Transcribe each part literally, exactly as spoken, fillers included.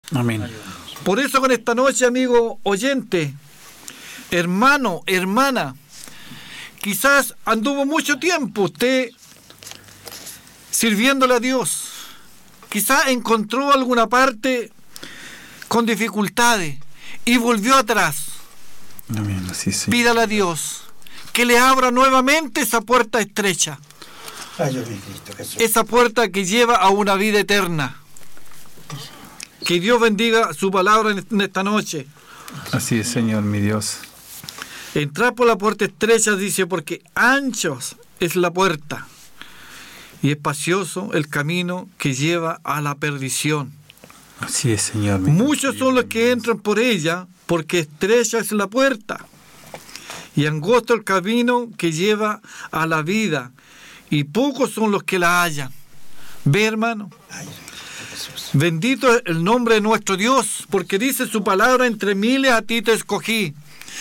Amén. Por eso con esta noche, amigo oyente, hermano, hermana, quizás anduvo mucho tiempo usted sirviéndole a Dios. Quizás encontró alguna parte con dificultades y volvió atrás. Amén. Así sí. Pídale a Dios que le abra nuevamente esa puerta estrecha. Ay, mi Cristo Jesús. Esa puerta que lleva a una vida eterna. Que Dios bendiga su palabra en esta noche. Así es, Señor, mi Dios. Entrar por la puerta estrecha, dice, porque anchos es la puerta y espacioso el camino que lleva a la perdición. Así es, Señor. Mi Muchos son los que entran por ella, porque estrecha es la puerta y angosto el camino que lleva a la vida, y pocos son los que la hallan. Ve, hermano. Bendito es el nombre de nuestro Dios, porque dice su palabra: entre miles a ti te escogí.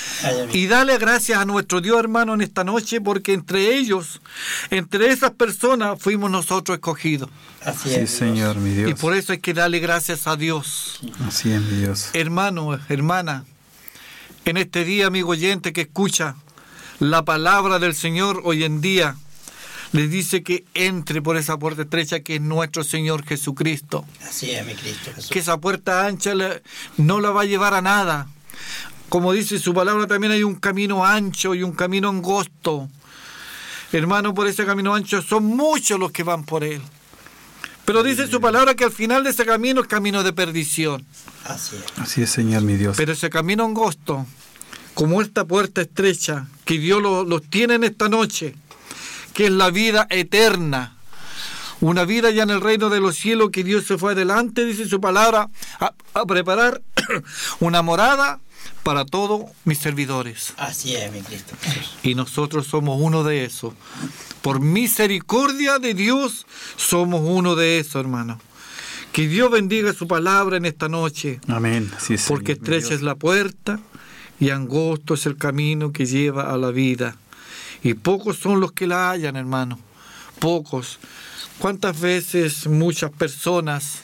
Y dale gracias a nuestro Dios, hermano, en esta noche, porque entre ellos, entre esas personas, fuimos nosotros escogidos. Así Sí, es, Señor, mi Dios. Y por eso hay que darle gracias a Dios. Así es, mi Dios. Hermano, hermana, en este día, amigo oyente que escucha la palabra del Señor hoy en día, le dice que entre por esa puerta estrecha que es nuestro Señor Jesucristo. Así es, mi Cristo Jesús. Que esa puerta ancha le- no la va a llevar a nada. Como dice su palabra, también hay un camino ancho y un camino angosto. Hermano, por ese camino ancho son muchos los que van por él. Pero dice su palabra que al final de ese camino es camino de perdición. Así es. Así es, Señor, mi Dios. Pero ese camino angosto, como esta puerta estrecha que Dios los lo tiene en esta noche, que es la vida eterna, una vida ya en el reino de los cielos, que Dios se fue adelante, dice su palabra, a, a preparar una morada para todos mis servidores. Así es, mi Cristo Jesús. Y nosotros somos uno de esos. Por misericordia de Dios, somos uno de esos, hermano. Que Dios bendiga su palabra en esta noche. Amén. Así es, Porque Señor, mi estrecha Dios. es la puerta y angosto es el camino que lleva a la vida. Y pocos son los que la hallan, hermano. Pocos. ¿Cuántas veces muchas personas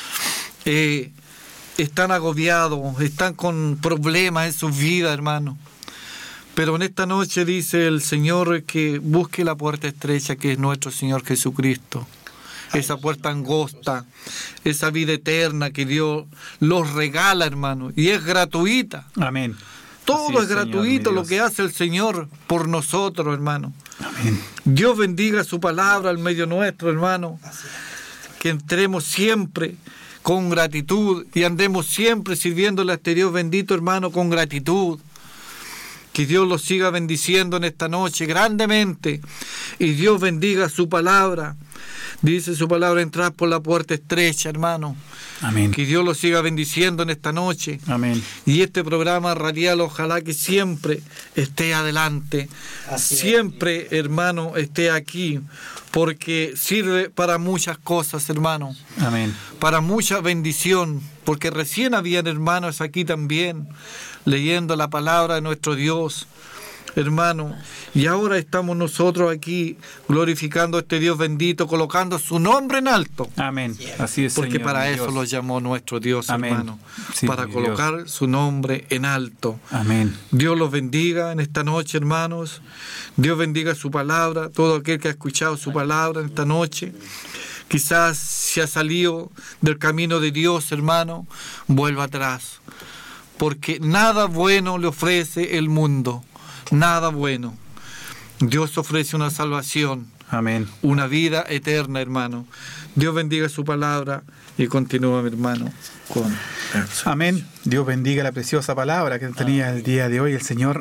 eh, están agobiados, están con problemas en sus vidas, hermano? Pero en esta noche dice el Señor que busque la puerta estrecha que es nuestro Señor Jesucristo. Esa puerta angosta, esa vida eterna que Dios los regala, hermano. Y es gratuita. Amén. Todo Así es, es, Señor, gratuito mi lo Dios. que hace el Señor por nosotros, hermano. Amén. Dios bendiga su palabra al medio nuestro, hermano. Que entremos siempre con gratitud y andemos siempre sirviéndole a este Dios bendito, hermano, con gratitud. Que Dios los siga bendiciendo en esta noche grandemente. Y Dios bendiga su palabra. Dice su palabra: entrar por la puerta estrecha, hermano. Amén. Que Dios los siga bendiciendo en esta noche. Amén. Y este programa radial, ojalá que siempre esté adelante. Así es. Siempre, hermano, esté aquí. Porque sirve para muchas cosas, hermano. Amén. Para mucha bendición. Porque recién habían hermanos aquí también, leyendo la palabra de nuestro Dios, hermano. Y ahora estamos nosotros aquí glorificando a este Dios bendito, colocando su nombre en alto. Amén. Así es, Porque Señor, para mi eso Dios. lo llamó nuestro Dios, Amén. hermano. Sí, para mi colocar su nombre en alto. Amén. Dios los bendiga en esta noche, hermanos. Dios bendiga su palabra. Todo aquel que ha escuchado su palabra en esta noche, quizás se ha salido del camino de Dios, hermano, vuelva atrás. Porque nada bueno le ofrece el mundo. Nada bueno. Dios ofrece una salvación, Amén. una vida eterna, hermano. Dios bendiga su palabra y continúa, mi hermano, con... Amén. Dios bendiga la preciosa palabra que tenía el día de hoy el Señor.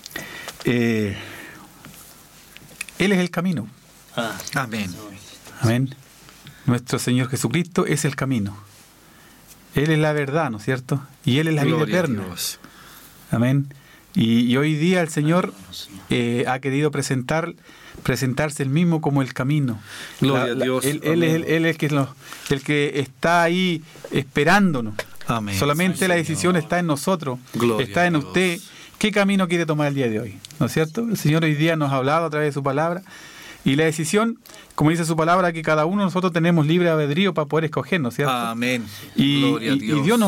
Eh, Él es el camino. Ah, Amén. Amén. Nuestro Señor Jesucristo es el camino. Él es la verdad, ¿no es cierto? Y Él es la vida Gloria a eterna. Dios. Amén. Y, y hoy día el Señor eh, ha querido presentar, presentarse él mismo como el camino. Gloria La- a la- Dios. Él, él es el, él es el que, lo- el que está ahí esperándonos. Amén. Solamente la decisión está en nosotros, Gloria está en a Dios. usted. ¿Qué camino quiere tomar el día de hoy? ¿No es cierto? El Señor hoy día nos ha hablado a través de su palabra. Y la decisión, como dice su palabra, que cada uno de nosotros tenemos libre albedrío para poder escoger, ¿no es cierto? Amén. Y, Gloria a y- y Dios. Dios nos